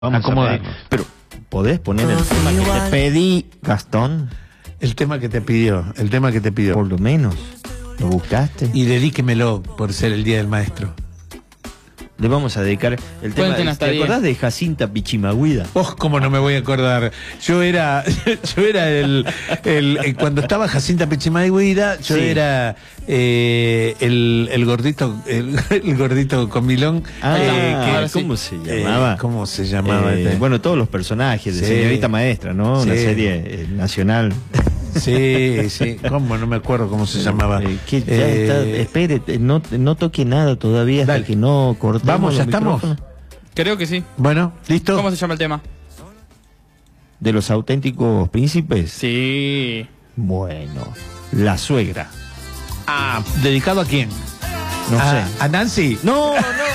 Vamos a pedir. Pero, ¿podés poner el tema que te pedí, Gastón? El tema que te pidió, Por lo menos, ¿lo buscaste? Y dedíquemelo por ser el Día del Maestro. Le vamos a dedicar el tema. ¿Te acordás de Jacinta Pichimahuida? Cómo no me voy a acordar. Yo era cuando estaba Jacinta Pichimahuida, yo era el gordito comilón. ¿Cómo se llamaba? ¿Cómo se llamaba? Bueno, todos los personajes de Señorita Maestra, ¿no? Una serie nacional. Sí, ¿cómo? No me acuerdo cómo se llamaba. Espere, no toque nada todavía hasta que no cortemos. Vamos, ya estamos. Creo que sí. Bueno, ¿listo? ¿Cómo se llama el tema? ¿De los auténticos príncipes? Sí. Bueno, La Suegra. ¿Dedicado a quién? No sé. ¿A Nancy? No.